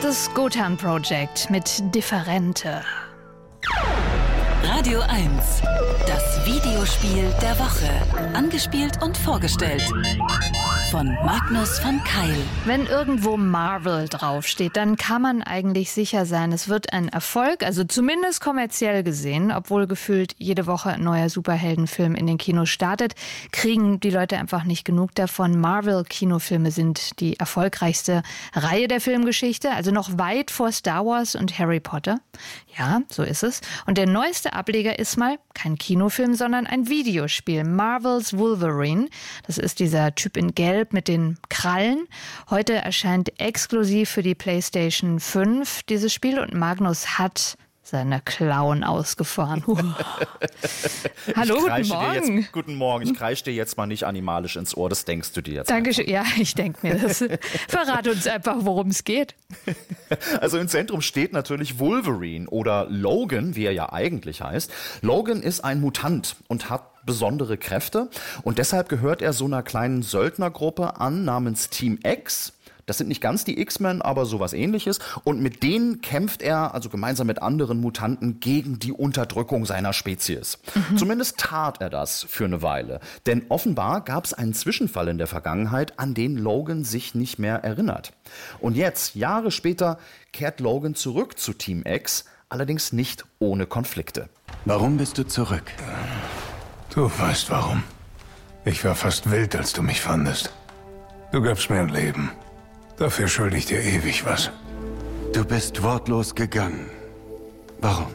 Das Gotan Project mit Differente. Radio 1, das Videospiel der Woche. Angespielt und vorgestellt von Magnus von Keil. Wenn irgendwo Marvel draufsteht, dann kann man eigentlich sicher sein, es wird ein Erfolg, also zumindest kommerziell gesehen. Obwohl gefühlt jede Woche ein neuer Superheldenfilm in den Kinos startet, kriegen die Leute einfach nicht genug davon. Marvel-Kinofilme sind die erfolgreichste Reihe der Filmgeschichte, also noch weit vor Star Wars und Harry Potter. Ja, so ist es. Und der neueste Ableger ist mal kein Kinofilm, sondern ein Videospiel. Marvel's Wolverine. Das ist dieser Typ in Gelb mit den Krallen. Heute erscheint exklusiv für die PlayStation 5 dieses Spiel und Magnus hat seine Klauen ausgefahren. Hallo, guten Morgen. Guten Morgen. Ich kreische dir jetzt mal nicht animalisch ins Ohr, das denkst du dir jetzt. Dankeschön. Ja, ich denke mir das. Verrate uns einfach, worum es geht. Also im Zentrum steht natürlich Wolverine oder Logan, wie er ja eigentlich heißt. Logan ist ein Mutant und hat besondere Kräfte und deshalb gehört er so einer kleinen Söldnergruppe an namens Team X. Das sind nicht ganz die X-Men, aber sowas Ähnliches. Und mit denen kämpft er, also gemeinsam mit anderen Mutanten, gegen die Unterdrückung seiner Spezies. Zumindest tat er das für eine Weile. Denn offenbar gab es einen Zwischenfall in der Vergangenheit, an den Logan sich nicht mehr erinnert. Und jetzt, Jahre später, kehrt Logan zurück zu Team X, allerdings nicht ohne Konflikte. Warum bist du zurück? Du weißt warum. Ich war fast wild, als du mich fandest. Du gabst mir ein Leben. Dafür schulde ich dir ewig was. Du bist wortlos gegangen. Warum?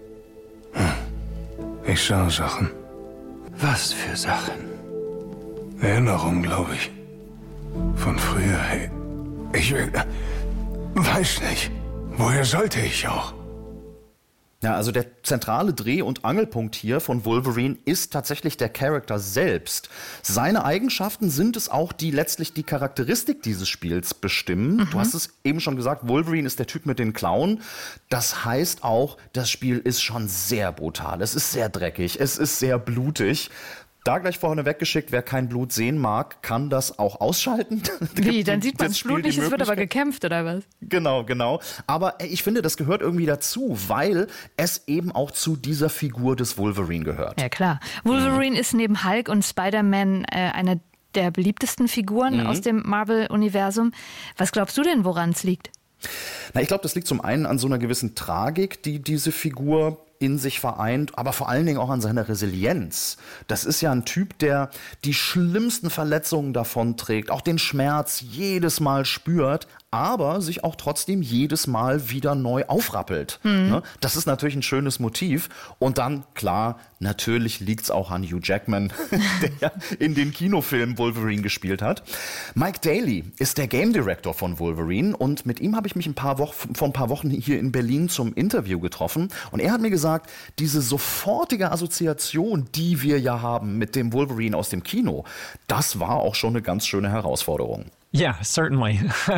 Ich sah Sachen. Was für Sachen? Erinnerungen, glaube ich. Von früher, hey. Ich weiß nicht. Woher sollte ich auch? Ja, also der zentrale Dreh- und Angelpunkt hier von Wolverine ist tatsächlich der Charakter selbst. Seine Eigenschaften sind es auch, die letztlich die Charakteristik dieses Spiels bestimmen. Du hast es eben schon gesagt, Wolverine ist der Typ mit den Klauen. Das heißt auch, das Spiel ist schon sehr brutal. Es ist sehr dreckig, es ist sehr blutig. Da gleich vorne weggeschickt, wer kein Blut sehen mag, kann das auch ausschalten. Wie, dann sieht man das Blut nicht, es wird aber gekämpft, oder was? Genau. Aber ich finde, das gehört irgendwie dazu, weil es eben auch zu dieser Figur des Wolverine gehört. Ja, klar. Wolverine ist neben Hulk und Spider-Man eine der beliebtesten Figuren aus dem Marvel-Universum. Was glaubst du denn, woran es liegt? Na, ich glaube, das liegt zum einen an so einer gewissen Tragik, die diese Figur in sich vereint, aber vor allen Dingen auch an seiner Resilienz. Das ist ja ein Typ, der die schlimmsten Verletzungen davonträgt, auch den Schmerz jedes Mal spürt, aber sich auch trotzdem jedes Mal wieder neu aufrappelt. Das ist natürlich ein schönes Motiv. Und dann, klar, natürlich liegt es auch an Hugh Jackman, der in den Kinofilmen Wolverine gespielt hat. Mike Daly ist der Game Director von Wolverine und mit ihm habe ich mich vor ein paar Wochen hier in Berlin zum Interview getroffen. Und er hat mir gesagt, diese sofortige Assoziation, die wir ja haben mit dem Wolverine aus dem Kino, das war auch schon eine ganz schöne Herausforderung. Yeah, certainly.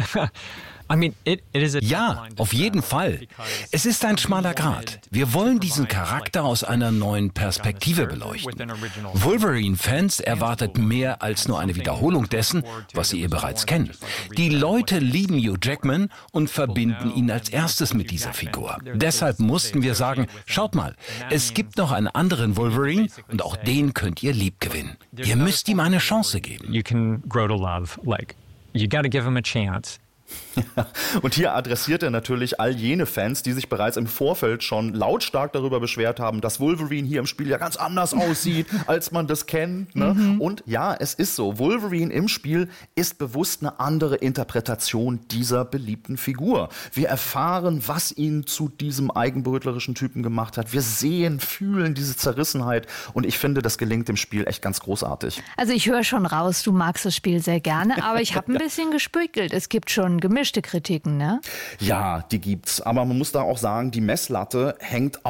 Ja, auf jeden Fall. Es ist ein schmaler Grat. Wir wollen diesen Charakter aus einer neuen Perspektive beleuchten. Wolverine-Fans erwartet mehr als nur eine Wiederholung dessen, was sie bereits kennen. Die Leute lieben Hugh Jackman und verbinden ihn als erstes mit dieser Figur. Deshalb mussten wir sagen, schaut mal, es gibt noch einen anderen Wolverine und auch den könnt ihr liebgewinnen. Ihr müsst ihm eine Chance geben. You can grow to love, you gotta give him a chance. Und hier adressiert er natürlich all jene Fans, die sich bereits im Vorfeld schon lautstark darüber beschwert haben, dass Wolverine hier im Spiel ja ganz anders aussieht, als man das kennt. Und ja, es ist so. Wolverine im Spiel ist bewusst eine andere Interpretation dieser beliebten Figur. Wir erfahren, was ihn zu diesem eigenbrötlerischen Typen gemacht hat. Wir sehen, fühlen diese Zerrissenheit. Und ich finde, das gelingt im Spiel echt ganz großartig. Also ich höre schon raus, du magst das Spiel sehr gerne, aber ich habe ein bisschen gespökelt. Es gibt schon gemischte Kritiken, ne? Ja, die gibt's. Aber man muss da auch sagen, die Messlatte hängt